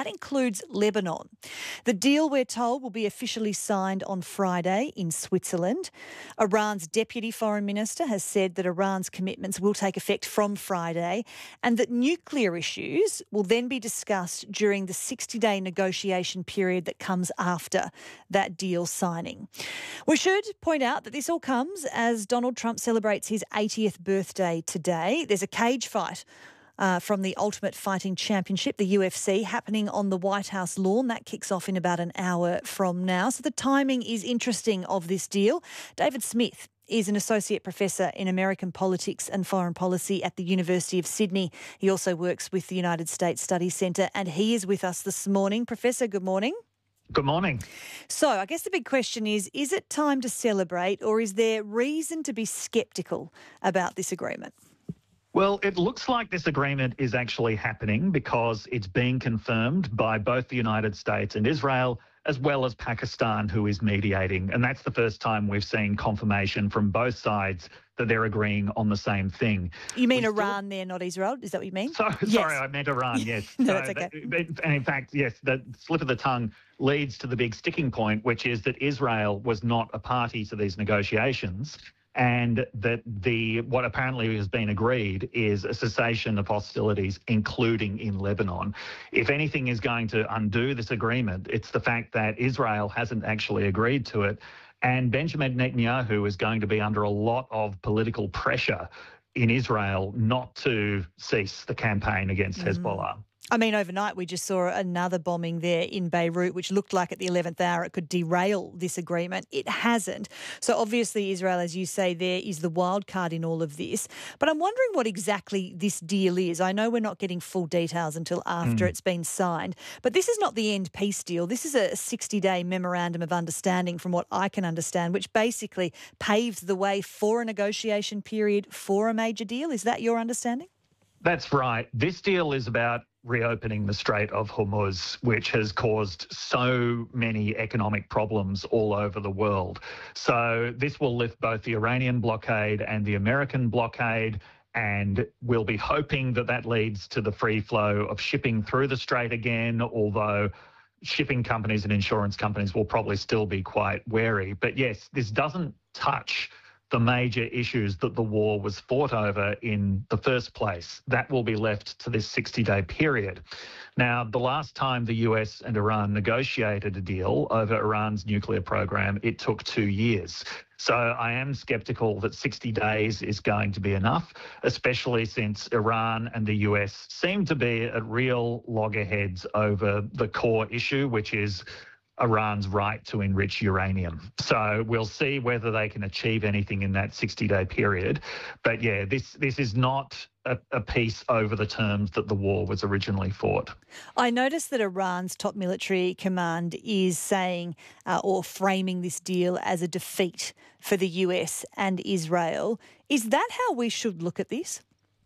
that includes Lebanon. The deal, we're told, will be officially signed on Friday in Switzerland. Iran's deputy foreign minister has said that Iran's commitments will take effect from Friday and that nuclear issues will then be discussed during the 60-day negotiation period that comes after that deal signing. We should point out that this all comes as Donald Trump celebrates his 80th birthday today. There's a cage fight from the Ultimate Fighting Championship, the UFC, happening on the White House lawn. That kicks off in about an hour from now. So the timing is interesting of this deal. David Smith is an associate professor in American politics and foreign policy at the University of Sydney. He also works with the United States Study Centre, and he is with us this morning. Professor, good morning. Good morning. So I guess the big question is it time to celebrate, or is there reason to be sceptical about this agreement? Well, it looks like this agreement is actually happening because it's being confirmed by both the United States and Israel, as well as Pakistan, who is mediating. And that's the first time we've seen confirmation from both sides that they're agreeing on the same thing. You mean Iran there, not Israel? Is that what you mean? Sorry, I meant Iran, yes. No, that's okay. And in fact, yes, the slip of the tongue leads to the big sticking point, which is that Israel was not a party to these negotiations, and that what apparently has been agreed is a cessation of hostilities, including in Lebanon. If anything is going to undo this agreement, it's the fact that Israel hasn't actually agreed to it, and Benjamin Netanyahu is going to be under a lot of political pressure in Israel not to cease the campaign against Hezbollah. I mean, overnight we just saw another bombing there in Beirut, which looked like at the 11th hour it could derail this agreement. It hasn't. So obviously Israel, as you say, there is the wild card in all of this. But I'm wondering what exactly this deal is. I know we're not getting full details until after it's been signed, but this is not the end peace deal. This is a 60-day memorandum of understanding, from what I can understand, which basically paves the way for a negotiation period for a major deal. Is that your understanding? That's right. This deal is about reopening the Strait of Hormuz, which has caused so many economic problems all over the world. So this will lift both the Iranian blockade and the American blockade, and we'll be hoping that that leads to the free flow of shipping through the strait again, although shipping companies and insurance companies will probably still be quite wary. But yes, this doesn't touch the major issues that the war was fought over in the first place. That will be left to this 60-day period. Now, the last time the US and Iran negotiated a deal over Iran's nuclear program, it took 2 years. So I am sceptical that 60 days is going to be enough, especially since Iran and the US seem to be at real loggerheads over the core issue, which is Iran's right to enrich uranium. So we'll see whether they can achieve anything in that 60-day period. But yeah, this is not a peace over the terms that the war was originally fought. I noticed that Iran's top military command is saying or framing this deal as a defeat for the US and Israel. Is that how we should look at this?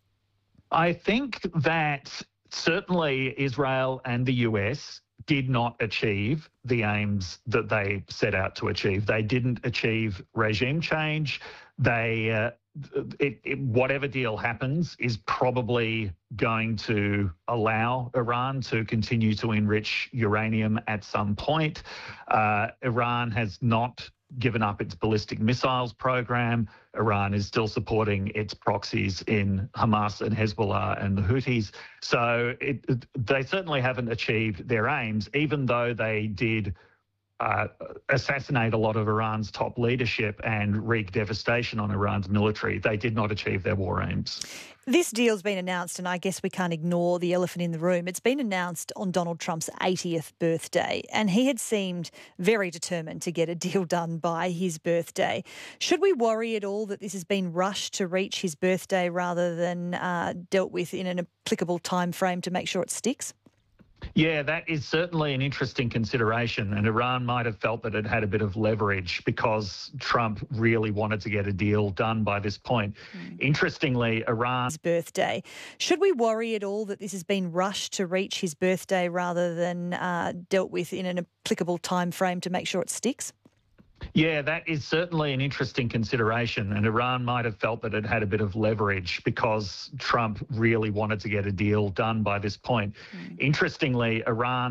I think that certainly Israel and the US did not achieve the aims that they set out to achieve. They didn't achieve regime change. Whatever deal happens is probably going to allow Iran to continue to enrich uranium at some point. Iran has not given up its ballistic missiles program. Iran is still supporting its proxies in Hamas and Hezbollah and the Houthis. So they certainly haven't achieved their aims, even though they did assassinate a lot of Iran's top leadership and wreak devastation on Iran's military. They did not achieve their war aims. This deal's been announced, and I guess we can't ignore the elephant in the room. It's been announced on Donald Trump's 80th birthday, and he had seemed very determined to get a deal done by his birthday. Should we worry at all that this has been rushed to reach his birthday rather than dealt with in an applicable time frame to make sure it sticks? Yeah, that is certainly an interesting consideration, and Iran might have felt that it had a bit of leverage because Trump really wanted to get a deal done by this point. Interestingly, Iran's birthday. Should we worry at all that this has been rushed to reach his birthday rather than dealt with in an applicable time frame to make sure it sticks? Yeah, that is certainly an interesting consideration, and Iran might have felt that it had a bit of leverage because Trump really wanted to get a deal done by this point. Interestingly, Iran